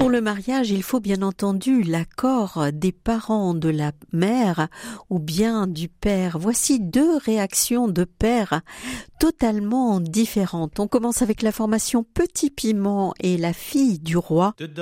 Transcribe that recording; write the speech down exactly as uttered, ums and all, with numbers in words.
Pour le mariage, il faut bien entendu l'accord des parents de la mère ou bien du père. Voici deux réactions de pères totalement différentes. On commence avec la formation Petit Piment et la fille du roi.